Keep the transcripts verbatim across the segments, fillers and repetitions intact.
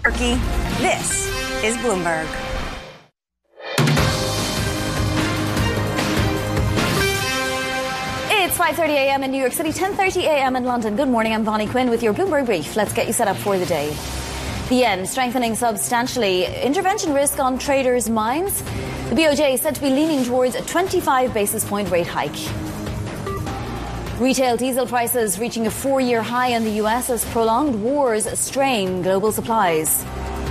Turkey. This is Bloomberg. It's five thirty a.m. in New York City, ten thirty a.m. in London. Good morning, I'm Bonnie Quinn with your Bloomberg Brief. Let's get you set up for the day. The yen strengthening substantially. Intervention risk on traders' minds. The B O J is said to be leaning towards a twenty-five basis point rate hike. Retail diesel prices reaching a four-year high in the U S as prolonged wars strain global supplies.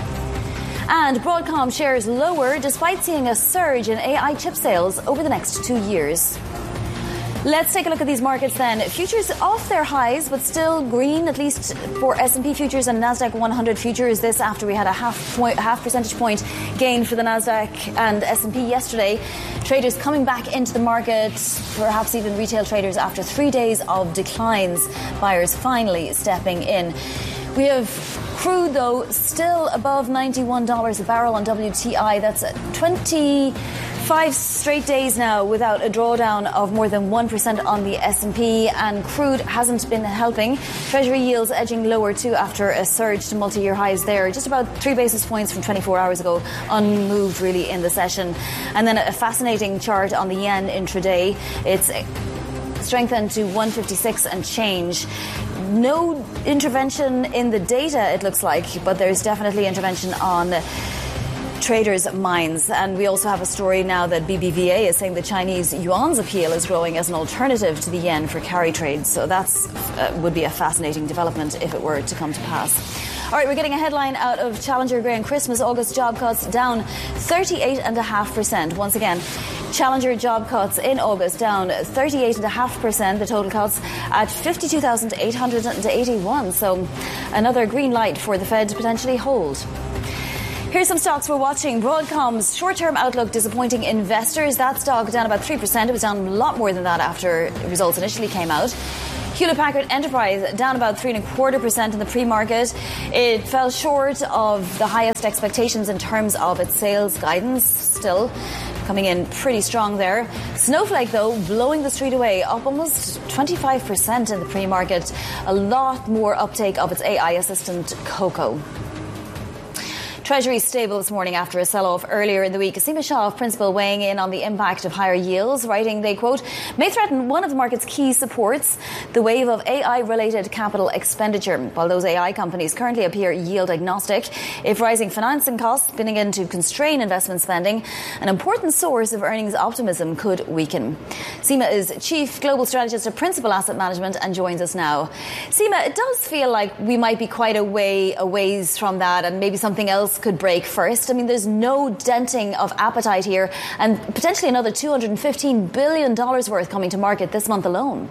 And Broadcom shares lower despite seeing a surge in A I chip sales over the next two years. Let's take a look at these markets then. Futures off their highs, but still green, at least for S and P futures and NASDAQ one hundred futures. This after we had a half point, half percentage point gain for the NASDAQ and S and P yesterday. Traders coming back into the market, perhaps even retail traders after three days of declines. Buyers finally stepping in. We have crude, though, still above ninety-one dollars a barrel on W T I. That's twenty-five straight days now without a drawdown of more than one percent on the S and P, and crude hasn't been helping. Treasury yields edging lower, too, after a surge to multi-year highs there. Just about three basis points from twenty-four hours ago, unmoved, really, in the session. And then a fascinating chart on the yen intraday. It's strengthened to one fifty-six and change. No intervention in the data, it looks like, but there's definitely intervention on traders' minds. And we also have a story now that B B V A is saying the Chinese yuan's appeal is growing as an alternative to the yen for carry trade. So that's uh, would be a fascinating development if it were to come to pass. All right, we're getting a headline out of Challenger Grain Christmas. August job cuts down thirty-eight point five percent. Once again, Challenger job cuts in August down thirty-eight point five percent. The total cuts at fifty-two thousand eight hundred eighty-one. So another green light for the Fed to potentially hold. Here's some stocks we're watching. Broadcom's short-term outlook disappointing investors. That stock down about three percent. It was down a lot more than that after results initially came out. Hewlett-Packard Enterprise down about three and a quarter percent in the pre-market. It fell short of the highest expectations in terms of its sales guidance, still coming in pretty strong there. Snowflake, though, blowing the street away, up almost twenty-five percent in the pre-market. A lot more uptake of its A I assistant, Coco. Treasury stable this morning after a sell-off earlier in the week. Seema Shah of Principal weighing in on the impact of higher yields, writing they, quote, may threaten one of the market's key supports, the wave of A I-related capital expenditure. While those A I companies currently appear yield agnostic, if rising financing costs spinning in to constrain investment spending, an important source of earnings optimism could weaken. Seema is Chief Global Strategist at Principal Asset Management and joins us now. Seema, it does feel like we might be quite a way a ways from that, and maybe something else could break first. I mean, there's no denting of appetite here, and potentially another two hundred fifteen billion dollars worth coming to market this month alone.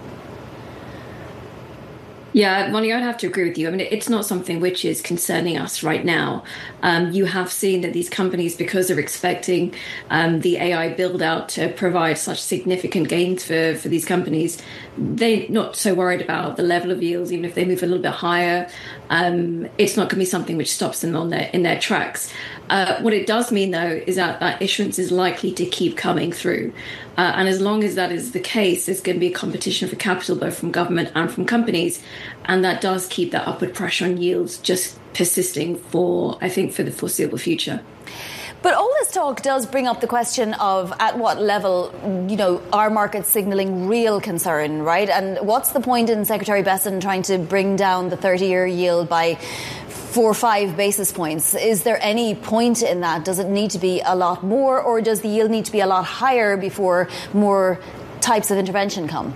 Yeah, Bonnie, I'd have to agree with you. I mean, it's not something which is concerning us right now. Um, you have seen that these companies, because they're expecting um, the A I build out to provide such significant gains for, for these companies, they're not so worried about the level of yields, even if they move a little bit higher. Um, it's not going to be something which stops them on their in their tracks. Uh, what it does mean, though, is that that issuance is likely to keep coming through. Uh, and as long as that is the case, there's going to be a competition for capital, both from government and from companies. And that does keep that upward pressure on yields just persisting for, I think, for the foreseeable future. But all this talk does bring up the question of at what level, you know, are markets signalling real concern, right? And what's the point in Secretary Bessent trying to bring down the thirty-year yield by four or five basis points? Is there any point in that? Does it need to be a lot more, or does the yield need to be a lot higher before more types of intervention come?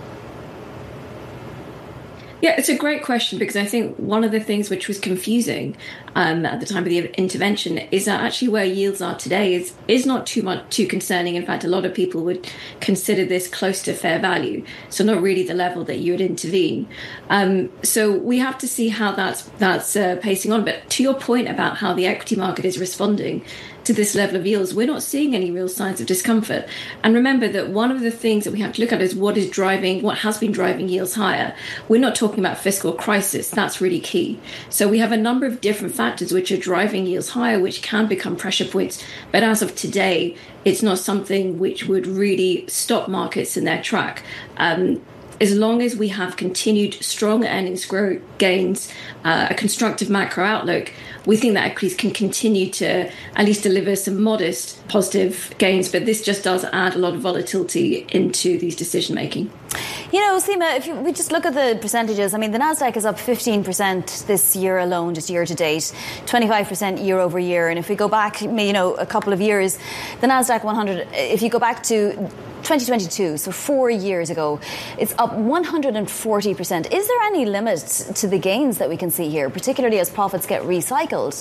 Yeah, it's a great question, because I think one of the things which was confusing um, at the time of the intervention is that actually where yields are today is is not too much too concerning. In fact, a lot of people would consider this close to fair value, so not really the level that you would intervene. Um, so we have to see how that's that's uh, pacing on. But to your point about how the equity market is responding to this level of yields, we're not seeing any real signs of discomfort. And remember that one of the things that we have to look at is what is driving, what has been driving yields higher. We're not talking about fiscal crisis. That's really key. So we have a number of different factors which are driving yields higher, which can become pressure points. But as of today, it's not something which would really stop markets in their track. Um, as long as we have continued strong earnings growth gains, uh, a constructive macro outlook, we think that equities can continue to at least deliver some modest positive gains. But this just does add a lot of volatility into these decision making. You know, Seema, if you, we just look at the percentages, I mean, the Nasdaq is up fifteen percent this year alone, just year to date, twenty-five percent year over year. And if we go back, you know, a couple of years, the Nasdaq one hundred, if you go back to twenty twenty-two, so four years ago, it's up one hundred forty percent. Is there any limit to the gains that we can see here, particularly as profits get recycled?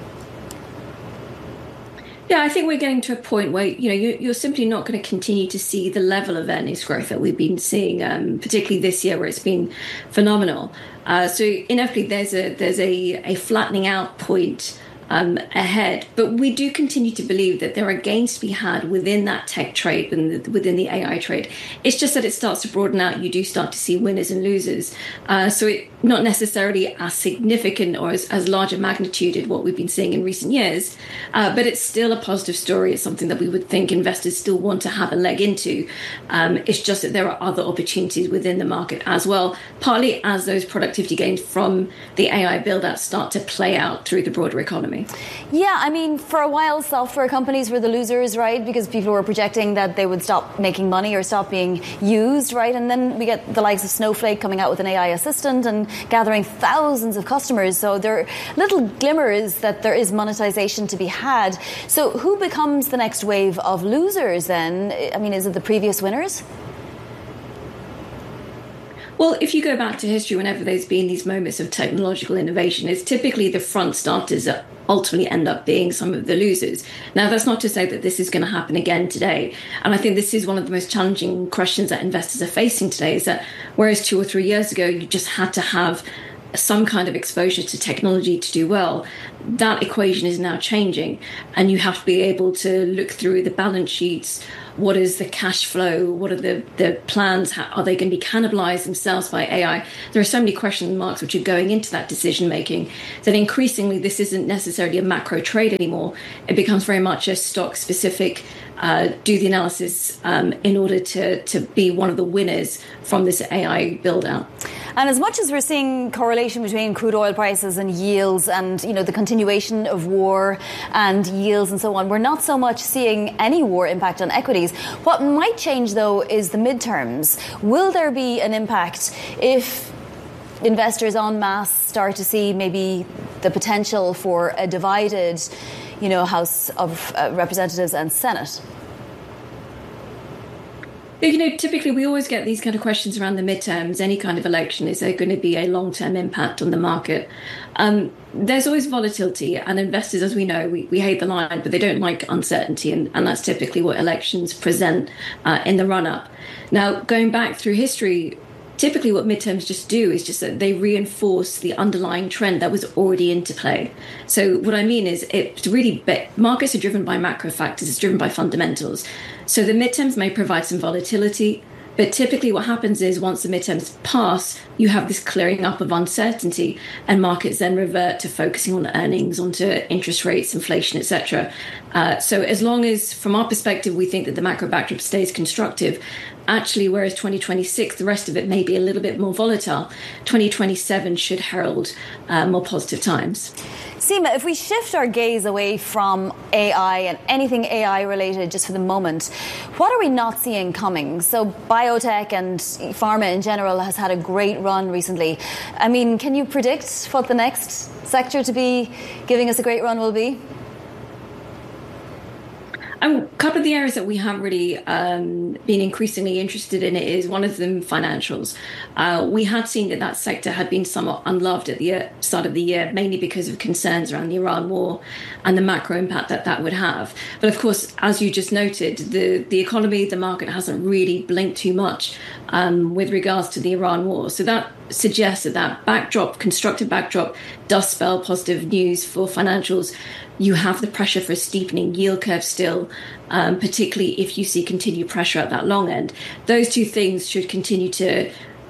Yeah, I think we're getting to a point where, you know, you're simply not going to continue to see the level of earnings growth that we've been seeing, um, particularly this year where it's been phenomenal. Uh, so inevitably there's a there's a, a flattening out point Um, ahead. But we do continue to believe that there are gains to be had within that tech trade, within the, within the A I trade. It's just that it starts to broaden out. You do start to see winners and losers. Uh, so it not necessarily as significant or as, as large a magnitude as what we've been seeing in recent years, uh, but it's still a positive story. It's something that we would think investors still want to have a leg into. Um, it's just that there are other opportunities within the market as well, partly as those productivity gains from the A I build-out start to play out through the broader economy. Yeah, I mean, for a while, software companies were the losers, right? Because people were projecting that they would stop making money or stop being used, right? And then we get the likes of Snowflake coming out with an A I assistant and gathering thousands of customers. So there are little glimmers that there is monetization to be had. So who becomes the next wave of losers then? I mean, is it the previous winners? Well, if you go back to history, whenever there's been these moments of technological innovation, it's typically the front starters that ultimately end up being some of the losers. Now, that's not to say that this is going to happen again today. And I think this is one of the most challenging questions that investors are facing today, is that whereas two or three years ago, you just had to have some kind of exposure to technology to do well, that equation is now changing. And you have to be able to look through the balance sheets. What is the cash flow? What are the, the plans? How, are they going to be cannibalized themselves by A I? There are so many question marks which are going into that decision making that increasingly this isn't necessarily a macro trade anymore. It becomes very much a stock specific, uh, do the analysis um, in order to, to be one of the winners from this A I build out. And as much as we're seeing correlation between crude oil prices and yields and, you know, the continuation of war and yields and so on, we're not so much seeing any war impact on equities. What might change, though, is the midterms. Will there be an impact if investors en masse start to see maybe the potential for a divided, you know, House of uh, Representatives and Senate? You know, typically we always get these kind of questions around the midterms, any kind of election. Is there going to be a long-term impact on the market? Um, there's always volatility, and investors, as we know, we, we hate the line, but they don't like uncertainty, and, and that's typically what elections present uh, in the run-up. Now, going back through history, typically what midterms just do is just that they reinforce the underlying trend that was already into play. So what I mean is it's really, markets are driven by macro factors, it's driven by fundamentals. So the midterms may provide some volatility, but typically what happens is once the midterms pass, you have this clearing up of uncertainty, and markets then revert to focusing on earnings, onto interest rates, inflation, et cetera. Uh, so as long as, from our perspective, we think that the macro backdrop stays constructive, actually, whereas twenty twenty-six, the rest of it may be a little bit more volatile, twenty twenty-seven should herald uh, more positive times. Seema, if we shift our gaze away from A I and anything A I related just for the moment, what are we not seeing coming? So biotech and pharma in general has had a great run recently. I mean, can you predict what the next sector to be giving us a great run will be? Um, a couple of the areas that we have really um, been increasingly interested in is one of them financials. Uh, we had seen that that sector had been somewhat unloved at the year, start of the year, mainly because of concerns around the Iran war and the macro impact that that would have. But of course, as you just noted, the, the economy, the market hasn't really blinked too much um, with regards to the Iran war. So that suggests that that backdrop, constructive backdrop, does spell positive news for financials. You have the pressure for a steepening yield curve still, um, particularly if you see continued pressure at that long end. Those two things should continue to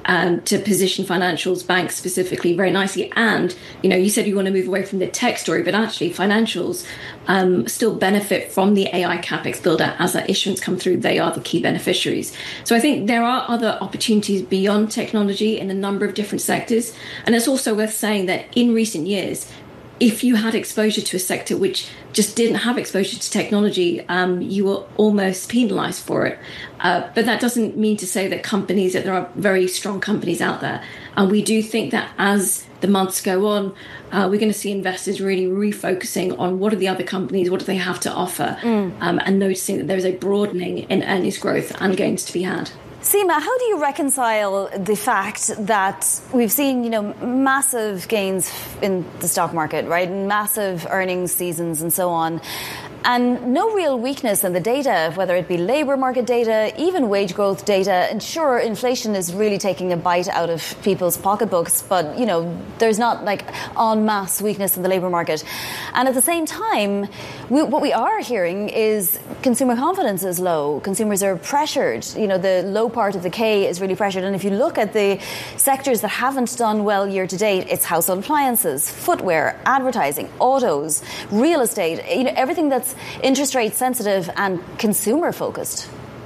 um, to position financials, banks specifically, very nicely. And, you know, you said you want to move away from the tech story, but actually financials um, still benefit from the A I CapEx build-out as that issuance come through. They are the key beneficiaries. So I think there are other opportunities beyond technology in a number of different sectors. And it's also worth saying that in recent years, if you had exposure to a sector which just didn't have exposure to technology, um, you were almost penalized for it. Uh, but that doesn't mean to say that companies, that there are very strong companies out there. And we do think that as the months go on, uh, we're going to see investors really refocusing on what are the other companies, what do they have to offer, mm. um, and noticing that there is a broadening in earnings growth and gains to be had. Seema, how do you reconcile the fact that we've seen, you know, massive gains in the stock market, right? Massive earnings seasons and so on, and no real weakness in the data, whether it be labour market data, even wage growth data. And sure, inflation is really taking a bite out of people's pocketbooks, but, you know, there's not like en masse weakness in the labour market. And at the same time, we, what we are hearing is consumer confidence is low. Consumers are pressured. You know, the low part of the K is really pressured. And if you look at the sectors that haven't done well year to date, it's household appliances, footwear, advertising, autos, real estate, you know, everything that's interest rate sensitive and consumer focused.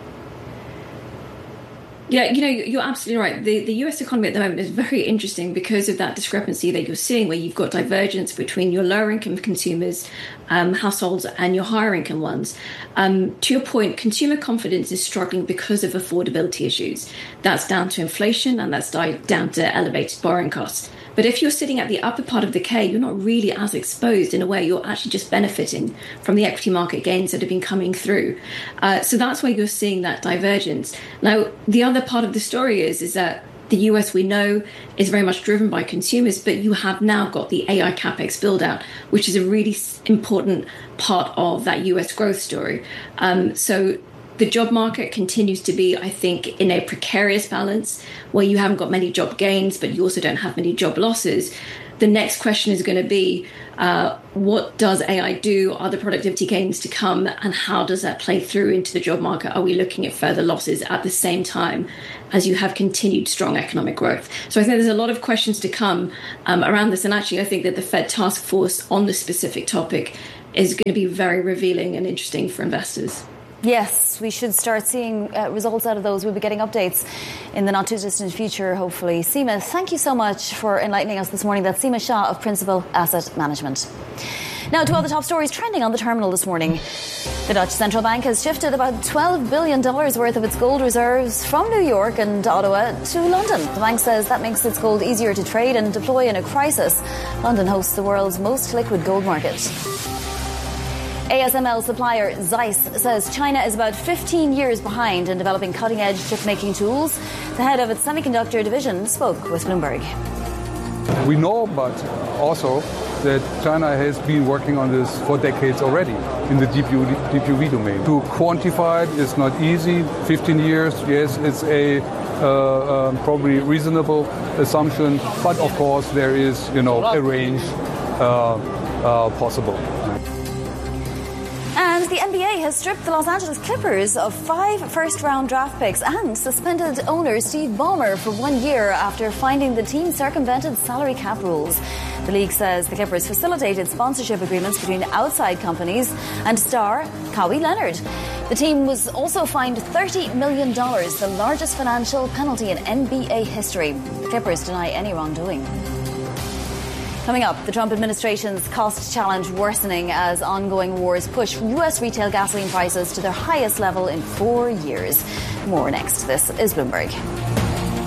Yeah, you know, you're absolutely right. The, the U S economy at the moment is very interesting because of that discrepancy that you're seeing, where you've got divergence between your lower income consumers, um, households, and your higher income ones. Um, to your point, consumer confidence is struggling because of affordability issues. That's down to inflation, and that's down to elevated borrowing costs. But if you're sitting at the upper part of the K, you're not really as exposed in a way. You're actually just benefiting from the equity market gains that have been coming through. Uh, so that's where you're seeing that divergence. Now, the other part of the story is, is that the U S, we know, is very much driven by consumers, but you have now got the A I CapEx build-out, which is a really important part of that U S growth story. Um, so the job market continues to be, I think, in a precarious balance where you haven't got many job gains, but you also don't have many job losses. The next question is going to be, uh, what does A I do? Are the productivity gains to come? And how does that play through into the job market? Are we looking at further losses at the same time as you have continued strong economic growth? So I think there's a lot of questions to come um, around this. And actually, I think that the Fed task force on this specific topic is going to be very revealing and interesting for investors. Yes, we should start seeing uh, results out of those. We'll be getting updates in the not too distant future, hopefully. Seema, thank you so much for enlightening us this morning. That's Seema Shah of Principal Asset Management. Now to other top stories trending on the terminal this morning. The Dutch Central Bank has shifted about twelve billion dollars worth of its gold reserves from New York and Ottawa to London. The bank says that makes its gold easier to trade and deploy in a crisis. London hosts the world's most liquid gold market. A S M L supplier Zeiss says China is about fifteen years behind in developing cutting-edge chip-making tools. The head of its semiconductor division spoke with Bloomberg. We know, but also that China has been working on this for decades already in the deep U V domain. To quantify it is not easy. fifteen years, yes, it's a uh, uh, probably reasonable assumption, but of course there is, you know, a range uh, uh, possible. And the N B A has stripped the Los Angeles Clippers of five first-round draft picks and suspended owner Steve Ballmer for one year after finding the team circumvented salary cap rules. The league says the Clippers facilitated sponsorship agreements between outside companies and star Kawhi Leonard. The team was also fined thirty million dollars, the largest financial penalty in N B A history. The Clippers deny any wrongdoing. Coming up, the Trump administration's cost challenge worsening as ongoing wars push U S retail gasoline prices to their highest level in four years. More next. This is Bloomberg.